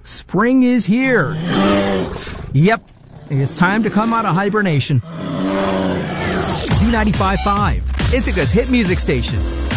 Spring is here. Yep, it's time to come out of hibernation. Z95.5, Ithaca's hit music station.